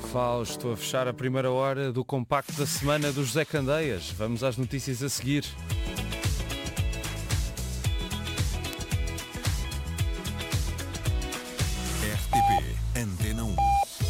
Fausto, a fechar a primeira hora do compacto da semana do José Candeias. Vamos às notícias a seguir. RTP Antena 1.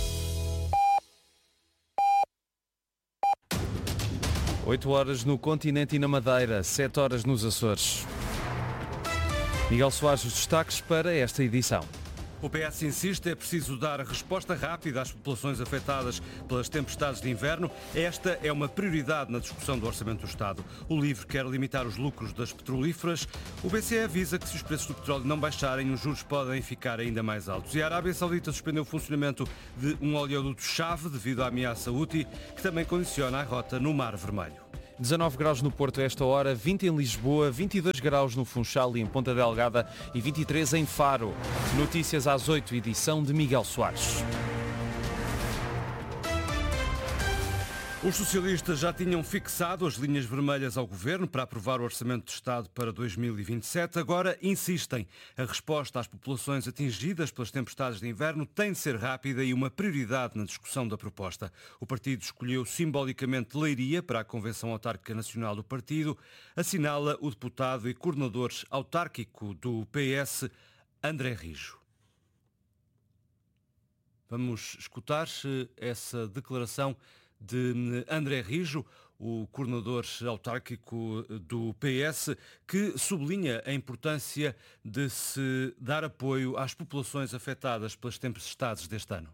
Oito horas no continente e na Madeira, 7 horas nos Açores. Miguel Soares, os destaques para esta edição. O PS insiste, é preciso dar resposta rápida às populações afetadas pelas tempestades de inverno. Esta é uma prioridade na discussão do Orçamento do Estado. O LIVRE quer limitar os lucros das petrolíferas. O BCE avisa que se os preços do petróleo não baixarem, os juros podem ficar ainda mais altos. E a Arábia Saudita suspendeu o funcionamento de um oleoduto-chave devido à ameaça Houthi, que também condiciona a rota no Mar Vermelho. 19 graus no Porto a esta hora, 20 em Lisboa, 22 graus no Funchal e em Ponta Delgada e 23 em Faro. Notícias às 8, edição de Miguel Soares. Os socialistas já tinham fixado as linhas vermelhas ao Governo para aprovar o Orçamento de Estado para 2027. Agora insistem. A resposta às populações atingidas pelas tempestades de inverno tem de ser rápida e uma prioridade na discussão da proposta. O partido escolheu simbolicamente Leiria para a Convenção Autárquica Nacional do partido, assinala o deputado e coordenador autárquico do PS, André Rijo. Vamos escutar essa declaração de André Rijo, o coordenador autárquico do PS, que sublinha a importância de se dar apoio às populações afetadas pelas tempestades deste ano.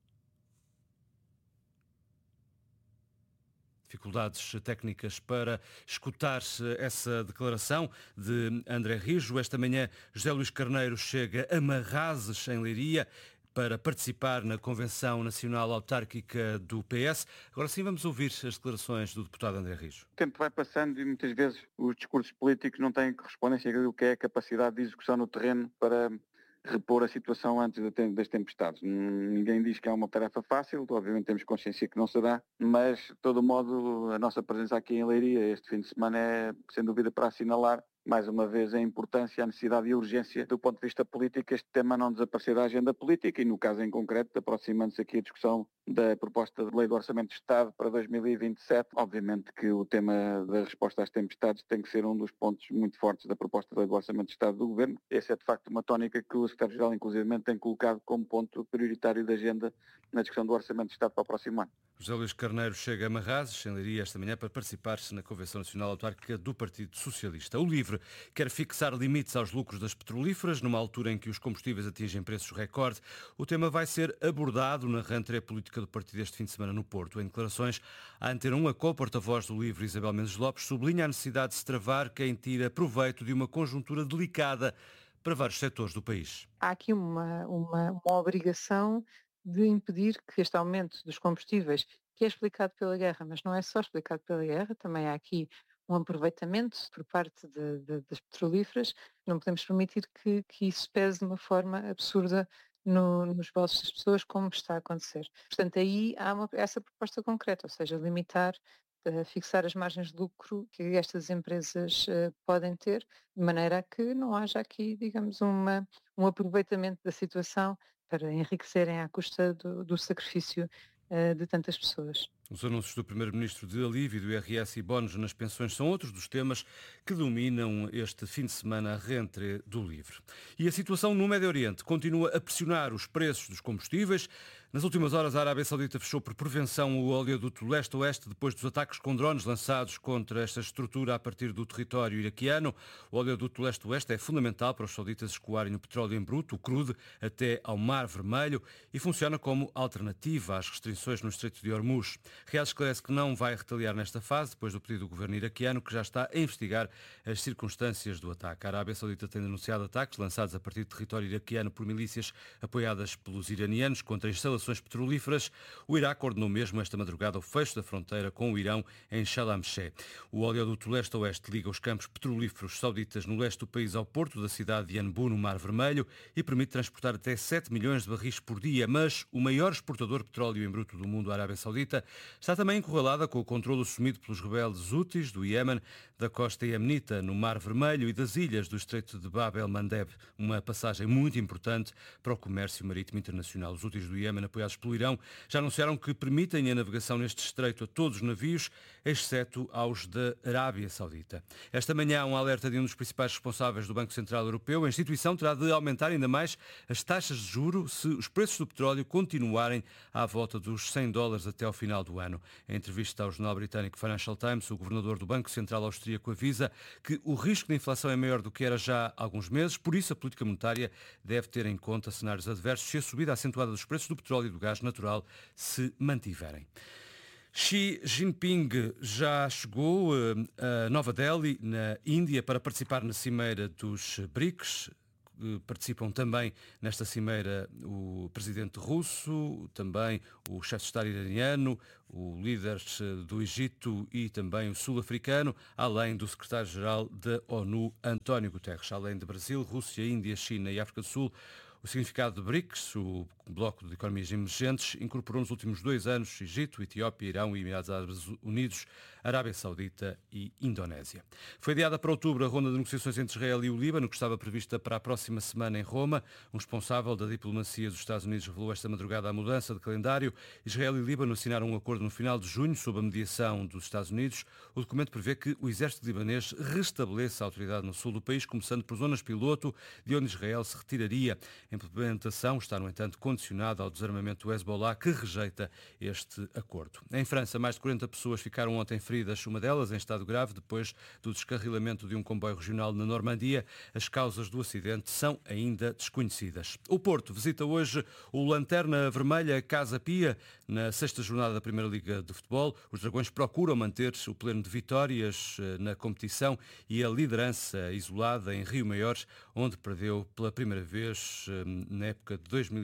Dificuldades técnicas para escutar essa declaração de André Rijo. Esta manhã, José Luís Carneiro chega a Marrazes, em Leiria, para participar na Convenção Nacional Autárquica do PS. Agora sim vamos ouvir as declarações do deputado André Rijo. O tempo vai passando e muitas vezes os discursos políticos não têm correspondência àquilo que é a capacidade de execução no terreno para repor a situação antes das tempestades. Ninguém diz que é uma tarefa fácil, obviamente temos consciência que não será, mas de todo modo a nossa presença aqui em Leiria este fim de semana é sem dúvida para assinalar mais uma vez a importância, a necessidade e a urgência do ponto de vista político, este tema não desaparecer da agenda política e no caso em concreto, aproximando-se aqui a discussão da proposta de lei do Orçamento de Estado para 2027. Obviamente que o tema da resposta às tempestades tem que ser um dos pontos muito fortes da proposta de lei do Orçamento de Estado do Governo. Essa é de facto uma tónica que o Secretário-Geral inclusivamente tem colocado como ponto prioritário da agenda na discussão do Orçamento de Estado para o próximo ano. José Luís Carneiro chega a Marrazes, em Leiria, esta manhã, para participar-se na Convenção Nacional Autárquica do Partido Socialista. O LIVRE quer fixar limites aos lucros das petrolíferas, numa altura em que os combustíveis atingem preços recorde. O tema vai ser abordado na rentrée política do partido este fim de semana no Porto. Em declarações à Antena 1, a co-porta-voz do LIVRE, Isabel Mendes Lopes, sublinha a necessidade de se travar quem tira proveito de uma conjuntura delicada para vários setores do país. Há aqui uma obrigação de impedir que este aumento dos combustíveis, que é explicado pela guerra, mas não é só explicado pela guerra, também há aqui um aproveitamento por parte das petrolíferas, não podemos permitir que isso pese de uma forma absurda nos bolsos das pessoas, como está a acontecer. Portanto, aí há essa proposta concreta, ou seja, limitar, fixar as margens de lucro que estas empresas podem ter, de maneira a que não haja aqui, digamos, um aproveitamento da situação para enriquecerem à custa do sacrifício de tantas pessoas. Os anúncios do Primeiro-Ministro de alívio do IRS e bónus nas pensões são outros dos temas que dominam este fim de semana a rentrée do LIVRE. E a situação no Médio Oriente continua a pressionar os preços dos combustíveis. Nas últimas horas, a Arábia Saudita fechou por prevenção o oleoduto leste-oeste depois dos ataques com drones lançados contra esta estrutura a partir do território iraquiano. O oleoduto leste-oeste é fundamental para os sauditas escoarem o petróleo em bruto, o crude, até ao Mar Vermelho e funciona como alternativa às restrições no Estreito de Hormuz. Riad esclarece que não vai retaliar nesta fase, depois do pedido do governo iraquiano, que já está a investigar as circunstâncias do ataque. A Arábia Saudita tem denunciado ataques lançados a partir do território iraquiano por milícias apoiadas pelos iranianos contra instalações petrolíferas. O Iraque ordenou mesmo esta madrugada o fecho da fronteira com o Irão em Shalamcheh. O oleoduto leste-oeste liga os campos petrolíferos sauditas no leste do país ao porto da cidade de Yanbu, no Mar Vermelho, e permite transportar até 7 milhões de barris por dia, mas o maior exportador de petróleo em bruto do mundo, a Arábia Saudita, está também encurralada com o controle assumido pelos rebeldes Houthis do Iémen, da costa iemenita no Mar Vermelho e das ilhas do Estreito de Bab el-Mandeb, uma passagem muito importante para o comércio marítimo internacional. Os Houthis do Iémen apoiados pelo Irão, já anunciaram que permitem a navegação neste estreito a todos os navios, exceto aos da Arábia Saudita. Esta manhã, um alerta de um dos principais responsáveis do Banco Central Europeu. A instituição terá de aumentar ainda mais as taxas de juros se os preços do petróleo continuarem à volta dos $100 até ao final do ano. Em entrevista ao jornal britânico Financial Times, o governador do Banco Central Austríaco avisa que o risco de inflação é maior do que era já há alguns meses, por isso a política monetária deve ter em conta cenários adversos se a subida acentuada dos preços do petróleo e do gás natural se mantiverem. Xi Jinping já chegou a Nova Delhi, na Índia, para participar na cimeira dos BRICS. Participam também nesta cimeira o presidente russo, também o chefe de Estado iraniano, o líder do Egito e também o sul-africano, além do secretário-geral da ONU, António Guterres. Além de Brasil, Rússia, Índia, China e África do Sul, o significado de BRICS, o Bloco de Economias Emergentes, incorporou nos últimos 2 anos Egito, Etiópia, Irão, Emirados Árabes Unidos, Arábia Saudita e Indonésia. Foi adiada para outubro a ronda de negociações entre Israel e o Líbano, que estava prevista para a próxima semana em Roma. Um responsável da diplomacia dos Estados Unidos revelou esta madrugada a mudança de calendário. Israel e Líbano assinaram um acordo no final de junho, sob a mediação dos Estados Unidos. O documento prevê que o exército libanês restabeleça a autoridade no sul do país, começando por zonas piloto, de onde Israel se retiraria. A implementação está, no entanto, condicionada ao desarmamento do Hezbollah, que rejeita este acordo. Em França, mais de 40 pessoas ficaram ontem feridas, uma delas em estado grave, depois do descarrilamento de um comboio regional na Normandia. As causas do acidente são ainda desconhecidas. O Porto visita hoje o Lanterna Vermelha Casa Pia, na 6ª jornada da Primeira Liga de Futebol. Os Dragões procuram manter o pleno de vitórias na competição e a liderança isolada em Rio Maior, onde perdeu pela primeira vez na época de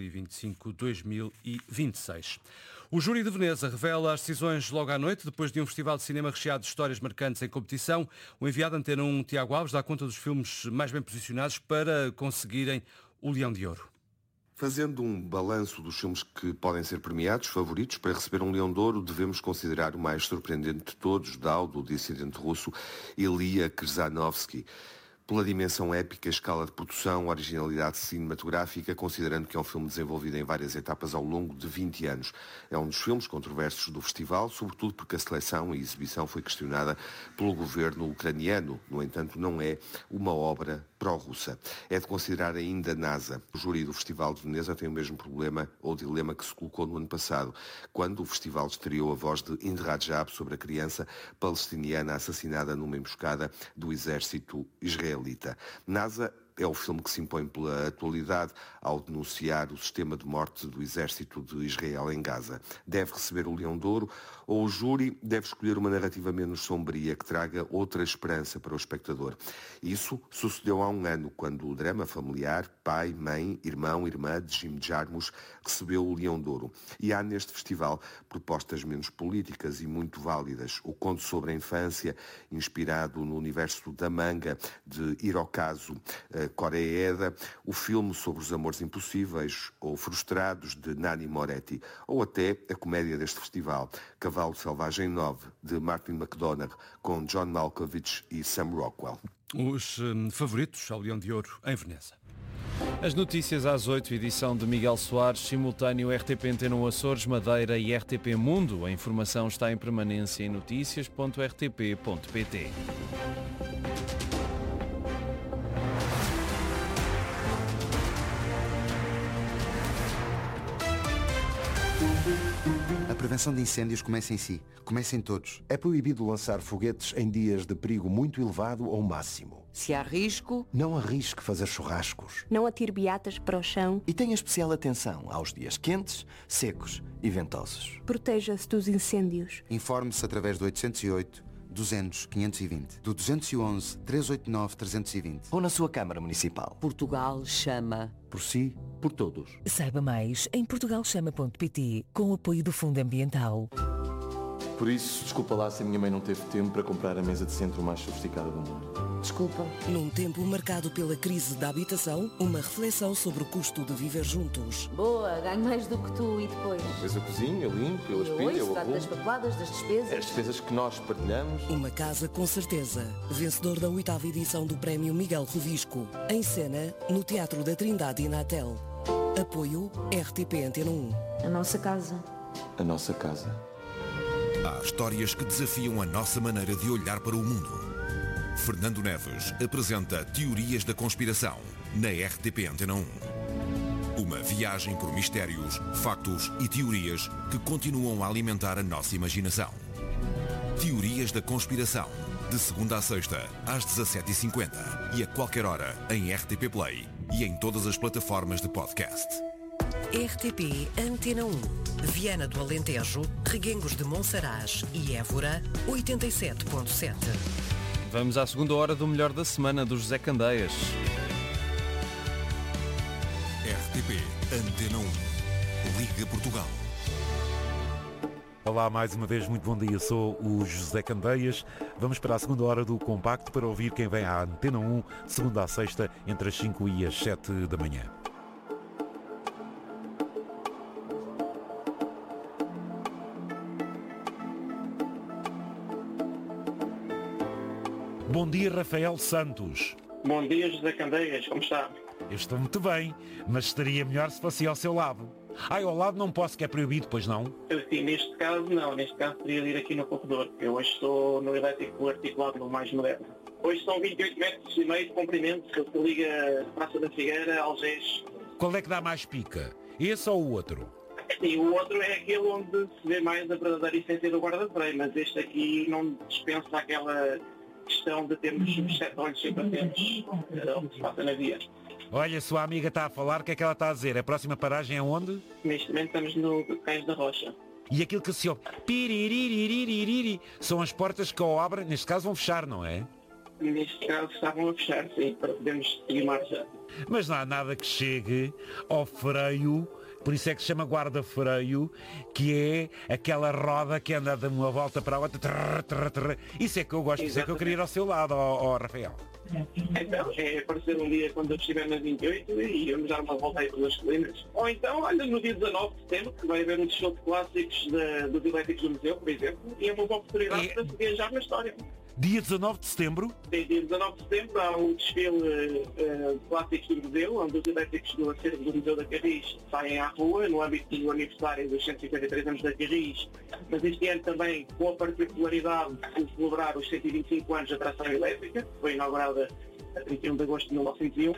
2025-2026. O júri de Veneza revela as decisões logo à noite, depois de um festival de cinema recheado de histórias marcantes em competição. O enviado Antena 1, Tiago Alves, dá conta dos filmes mais bem posicionados para conseguirem o Leão de Ouro. Fazendo um balanço dos filmes que podem ser premiados, favoritos para receber um Leão de Ouro, devemos considerar o mais surpreendente de todos, do dissidente russo Ilya Krzanovsky. Pela dimensão épica, escala de produção, originalidade cinematográfica, considerando que é um filme desenvolvido em várias etapas ao longo de 20 anos. É um dos filmes controversos do festival, sobretudo porque a seleção e exibição foi questionada pelo governo ucraniano. No entanto, não é uma obra pró-russa. É de considerar ainda NASA. O júri do Festival de Veneza tem o mesmo problema ou dilema que se colocou no ano passado, quando o festival estreou A Voz de Hind Rajab sobre a criança palestiniana assassinada numa emboscada do exército israelita. NASA é o filme que se impõe pela atualidade ao denunciar o sistema de morte do exército de Israel em Gaza. Deve receber o Leão de Ouro ou o júri deve escolher uma narrativa menos sombria que traga outra esperança para o espectador. Isso sucedeu há um ano, quando o drama familiar, pai, mãe, irmão, irmã de Jim Jarmusch recebeu o Leão de Ouro. E há neste festival propostas menos políticas e muito válidas. O conto sobre a infância, inspirado no universo da manga de Hirokazu Koreeda, o filme sobre os amores impossíveis ou frustrados de Nanni Moretti, ou até a comédia deste festival, Cavalo Selvagem 9, de Martin McDonagh, com John Malkovich e Sam Rockwell. Os favoritos ao Leão de Ouro em Veneza. As notícias às 8, edição de Miguel Soares, simultâneo RTP Antena 1 Açores, Madeira e RTP Mundo. A informação está em permanência em noticias.rtp.pt. A prevenção de incêndios começa em si. Começa em todos. É proibido lançar foguetes em dias de perigo muito elevado ou máximo. Se há risco, não arrisque fazer churrascos. Não atire beatas para o chão. E tenha especial atenção aos dias quentes, secos e ventosos. Proteja-se dos incêndios. Informe-se através do 808 200 520, do 211 389 320 ou na sua Câmara Municipal. Portugal chama. Por si, por todos. Saiba mais em portugalchama.pt, com o apoio do Fundo Ambiental. Por isso, desculpa lá se a minha mãe não teve tempo para comprar a mesa de centro mais sofisticada do mundo. Desculpa. Num tempo marcado pela crise da habitação, uma reflexão sobre o custo de viver juntos. Boa, ganho mais do que tu e depois. Depois eu cozinho, eu limpo, eu aspiro, eu arrumo. Das papeladas, das despesas. As despesas que nós partilhamos. Uma casa com certeza. Vencedor da 8ª edição do Prémio Miguel Rovisco. Em cena, no Teatro da Trindade e Natel. Apoio RTP Antena 1. A nossa casa. A nossa casa. Há histórias que desafiam a nossa maneira de olhar para o mundo. Fernando Neves apresenta Teorias da Conspiração na RTP Antena 1. Uma viagem por mistérios, factos e teorias que continuam a alimentar a nossa imaginação. Teorias da Conspiração, de segunda a sexta, às 17h50 e a qualquer hora em RTP Play e em todas as plataformas de podcast. RTP Antena 1. Viana do Alentejo, Reguengos de Monsaraz e Évora, 87.7. Vamos à segunda hora do melhor da semana do José Candeias. RTP Antena 1. Liga Portugal. Olá, mais uma vez, muito bom dia, sou o José Candeias. Vamos para a segunda hora do Compacto para ouvir quem vem à Antena 1, segunda a sexta, entre as 5 e as 7 da manhã. Bom dia, Rafael Santos. Bom dia, José Candeias, como está? Eu estou muito bem, mas estaria melhor se fosse ao seu lado. Ao lado não posso, que é proibido, pois não? Sim, neste caso não, neste caso teria de ir aqui no corredor. Eu hoje estou no elétrico articulado no mais moderno. Hoje são 28 metros e meio de comprimento, que liga a Praça da Figueira, Algés. Qual é que dá mais pica? Esse ou o outro? Sim, o outro é aquele onde se vê mais a verdadeira essência do guarda-freio, mas este aqui não dispensa aquela questão de termos os 7 olhos sempre atentos ao que se passa na via. Olha, sua amiga está a falar, o que é que ela está a dizer? A próxima paragem é onde? Neste momento estamos no Cais da Rocha. E aquilo que se ouve, piriririririririri, são as portas que ao abrem, neste caso vão fechar, não é? Neste caso estavam a fechar, sim, para podermos seguir marcha. Mas não há nada que chegue ao freio, por isso é que se chama guarda-freio, que é aquela roda que anda de uma volta para a outra. Isso é que eu gosto, isso é que eu queria ir ao seu lado, Rafael. Então, é aparecer um dia quando eu estiver na 28 e vamos dar uma volta aí pelas colinas. Ou então, olha, no dia 19 de setembro, que vai haver um desfile de clássicos dos elétricos do museu, por exemplo, e é uma boa oportunidade para se viajar na história. Dia 19 de setembro? Sim, dia 19 de setembro há um desfile de clássicos do museu, onde os elétricos do acervo do Museu da Carris saem à rua, no âmbito do aniversário dos 153 anos da Carris, mas este ano também com a particularidade de celebrar os 125 anos da tração elétrica, que foi inaugurada a 31 de agosto de 1901,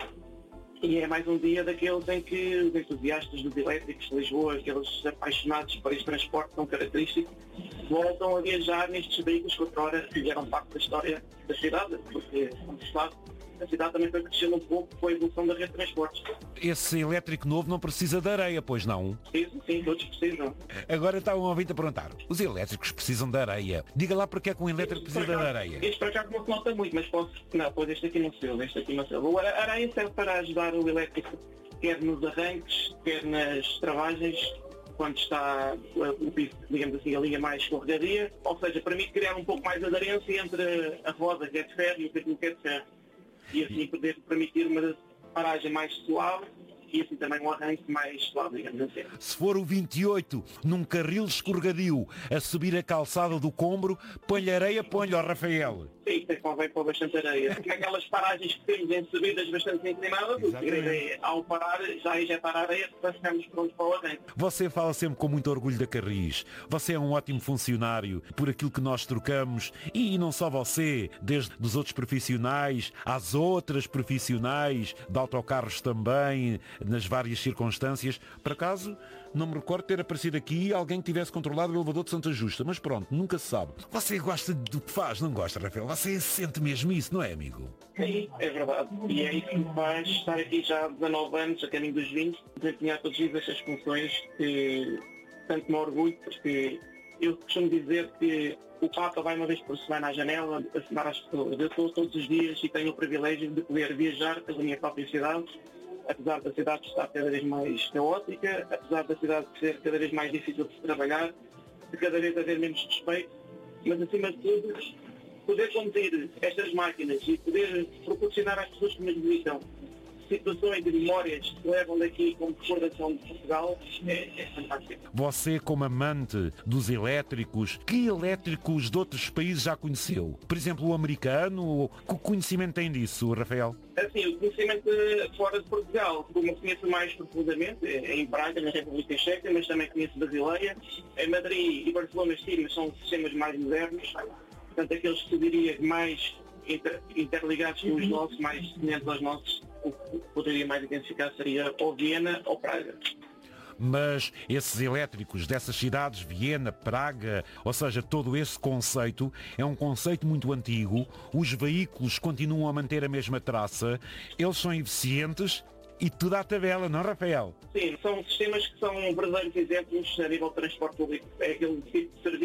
e é mais um dia daqueles em que os entusiastas dos elétricos de Lisboa, aqueles apaixonados por este transporte tão característico, voltam a viajar nestes veículos que outrora fizeram parte da história da cidade, porque, como se sabe, a cidade também foi crescendo um pouco com a evolução da rede de transportes. Esse elétrico novo não precisa de areia, pois não? Sim, todos precisam. Agora está um ouvinte a perguntar, os elétricos precisam de areia. Diga lá porque é que um elétrico precisa de areia. Este para cá não se nota muito, mas posso... Não, pois este aqui não sei. A areia serve para ajudar o elétrico, quer nos arranques, quer nas travagens, quando está o piso, digamos assim, a linha mais escorregadia, ou seja, permite criar um pouco mais de aderência entre a roda que é de ferro e o piso que é de ferro. E assim poder permitir uma paragem mais suave e assim também um arranque mais suave, digamos assim. Se for o 28 num carril escorregadio a subir a calçada do Combro, põe-lhe areia, põe-lhe ao Rafael. Sim, convém pôr bastante areia. Aquelas paragens que temos em subidas bastante inclinadas, o segredo é, ao parar, já injetar a areia para ficarmos prontos para o arranque. Você fala sempre com muito orgulho da Carris. Você é um ótimo funcionário por aquilo que nós trocamos. E não só você, desde os outros profissionais, às outras profissionais, de autocarros também, nas várias circunstâncias. Por acaso, não me recordo ter aparecido aqui alguém que tivesse controlado o elevador de Santa Justa, mas pronto, nunca se sabe. Você gosta do que faz, não gosta, Rafael? Você sente mesmo isso, não é, amigo? Sim, é verdade. E é isso que me faz estar aqui já há 19 anos, a caminho dos 20, desempenhar todas estas funções que tanto me orgulho, porque eu costumo dizer que o Papa vai uma vez por semana à janela assinar às pessoas. Eu estou todos os dias e tenho o privilégio de poder viajar pela minha própria cidade, apesar da cidade estar cada vez mais caótica, apesar da cidade ser cada vez mais difícil de se trabalhar, de cada vez haver menos respeito, mas acima de tudo, poder conduzir estas máquinas e poder proporcionar às pessoas que nos visitam situações de memórias que levam daqui como recordação de Portugal é fantástico. Você, como amante dos elétricos, que elétricos de outros países já conheceu? Por exemplo, o americano? Que conhecimento tem disso, Rafael? assim, o conhecimento fora de Portugal, como conheço mais profundamente, em Praga, na República Checa, mas também conheço Basileia. Em Madrid e Barcelona estive, mas são sistemas mais modernos, portanto aqueles que eu diria mais interligados com os nossos, mais semelhantes aos nossos, o que poderia mais identificar seria ou Viena ou Praga. Mas esses elétricos dessas cidades, Viena, Praga, ou seja, todo esse conceito é um conceito muito antigo, os veículos continuam a manter a mesma traça, eles são eficientes e tudo à tabela, não, Rafael? Sim, são sistemas que são verdadeiros exemplos a nível de transporte público. É aquele tipo de serviço